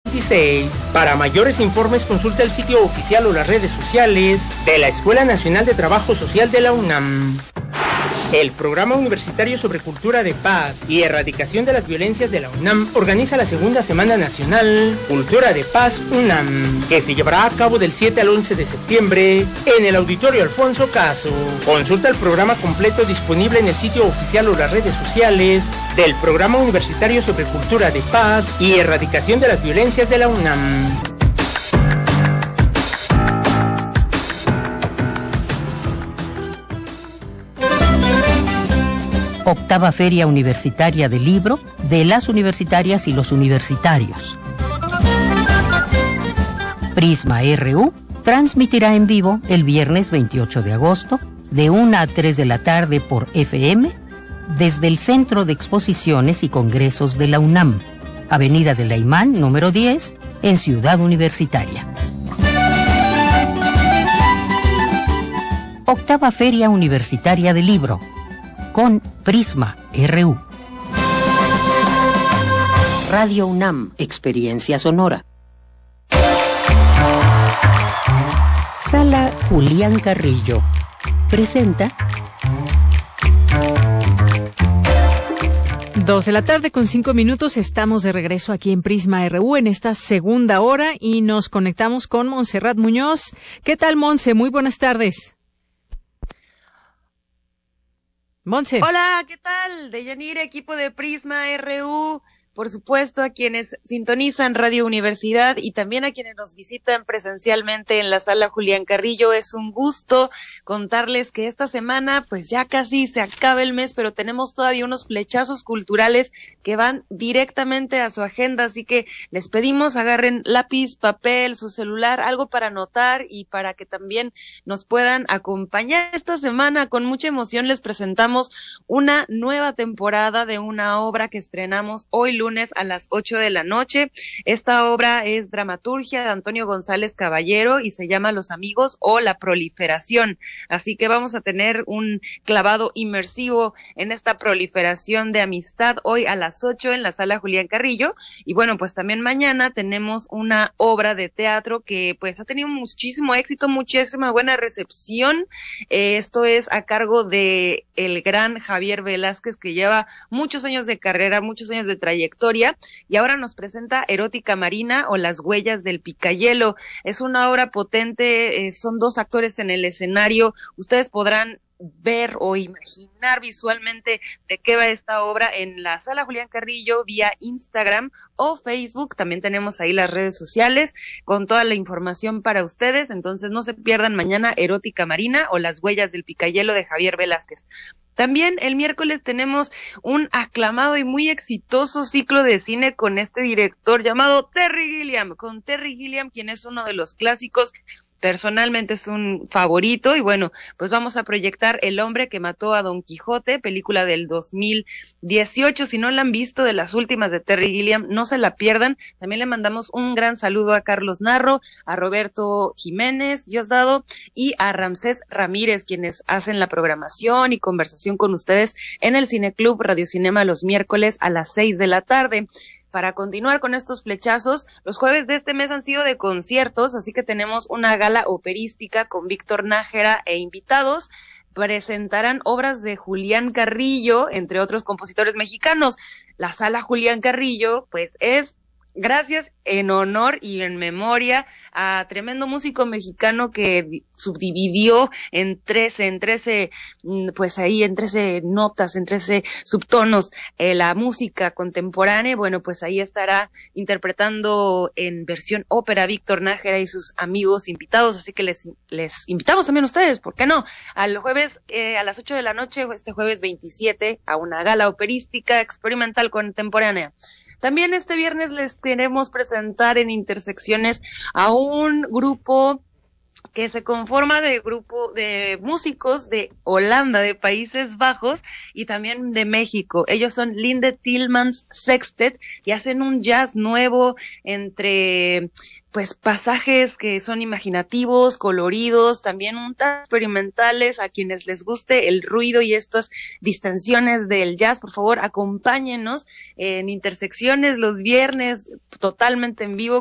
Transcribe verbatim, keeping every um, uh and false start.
veintiséis. Para mayores informes consulta el sitio oficial o las redes sociales de la Escuela Nacional de Trabajo Social de la UNAM. El Programa Universitario sobre Cultura de Paz y Erradicación de las Violencias de la UNAM organiza la segunda Semana Nacional Cultura de Paz UNAM, que se llevará a cabo del siete al once de septiembre en el Auditorio Alfonso Caso. Consulta el programa completo disponible en el sitio oficial o las redes sociales del Programa Universitario sobre Cultura de Paz y Erradicación de las Violencias de la UNAM. Octava Feria Universitaria del Libro de las Universitarias y los Universitarios. Prisma R U transmitirá en vivo el viernes veintiocho de agosto de una a tres de la tarde por F M desde el Centro de Exposiciones y Congresos de la UNAM, Avenida de la Imán, número diez, en Ciudad Universitaria. Octava Feria Universitaria del Libro, con Prisma R U. Radio UNAM, Experiencia Sonora. Sala Julián Carrillo presenta Dos de la tarde con cinco minutos, estamos de regreso aquí en Prisma R U en esta segunda hora y nos conectamos con Montserrat Muñoz. ¿Qué tal, Monse? Muy buenas tardes. Monse. Hola, ¿qué tal? Deyanira, equipo de Prisma R U, por supuesto a quienes sintonizan Radio Universidad y también a quienes nos visitan presencialmente en la Sala Julián Carrillo. Es un gusto contarles que esta semana pues ya casi se acaba el mes, pero tenemos todavía unos flechazos culturales que van directamente a su agenda, así que les pedimos agarren lápiz, papel, su celular, algo para anotar y para que también nos puedan acompañar esta semana. Con mucha emoción les presentamos una nueva temporada de una obra que estrenamos hoy lunes a las ocho de la noche. Esta obra es dramaturgia de Antonio González Caballero y se llama Los Amigos o La Proliferación. Así que vamos a tener un clavado inmersivo en esta proliferación de amistad hoy a las ocho en la Sala Julián Carrillo. Y bueno, pues también mañana tenemos una obra de teatro que pues ha tenido muchísimo éxito, muchísima buena recepción. Eh, esto es a cargo de el gran Javier Velázquez, que lleva muchos años de carrera, muchos años de trayectoria, y ahora nos presenta Erótica Marina o Las Huellas del Picayelo. Es una obra potente, eh, son dos actores en el escenario. Ustedes podrán ver o imaginar visualmente de qué va esta obra en la Sala Julián Carrillo vía Instagram o Facebook. También tenemos ahí las redes sociales con toda la información para ustedes, entonces no se pierdan mañana Erótica Marina o Las Huellas del Picayelo de Javier Velázquez. También el miércoles tenemos un aclamado y muy exitoso ciclo de cine con este director llamado Terry Gilliam, con Terry Gilliam, quien es uno de los clásicos. Personalmente es un favorito y bueno, pues vamos a proyectar El hombre que mató a Don Quijote, película del dos mil dieciocho. Si no la han visto, de las últimas de Terry Gilliam, no se la pierdan. También le mandamos un gran saludo a Carlos Narro, a Roberto Jiménez, Diosdado, y a Ramsés Ramírez, quienes hacen la programación y conversación con ustedes en el Cineclub Radio Cinema los miércoles a las seis de la tarde. Para continuar con estos flechazos, los jueves de este mes han sido de conciertos, así que tenemos una gala operística con Víctor Nájera e invitados. Presentarán obras de Julián Carrillo, entre otros compositores mexicanos. La Sala Julián Carrillo, pues es gracias en honor y en memoria a tremendo músico mexicano que subdividió en trece, en trece, pues ahí en trece notas, en trece subtonos, eh, la música contemporánea. Bueno, pues ahí estará interpretando en versión ópera Víctor Nájera y sus amigos invitados, así que les, les invitamos también a ustedes, ¿por qué no? Al jueves, eh, a las ocho de la noche, este jueves veintisiete, a una gala operística experimental contemporánea. También este viernes les queremos presentar en Intersecciones a un grupo que se conforma de grupo de músicos de Holanda, de Países Bajos y también de México. Ellos son Linde Tillmans Sextet y hacen un jazz nuevo entre pues pasajes que son imaginativos, coloridos, también un tanto experimentales. A quienes les guste el ruido y estas distensiones del jazz, por favor, acompáñenos en Intersecciones los viernes totalmente en vivo